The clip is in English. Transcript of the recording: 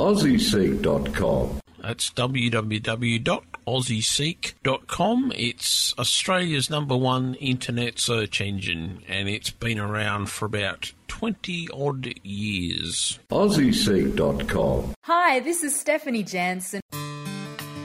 AussieSeek.com. That's www.aussieseek.com. It's Australia's #1 internet search engine, and it's been around for about 20-odd years. AussieSeek.com. Hi, this is Stephanie Jansen.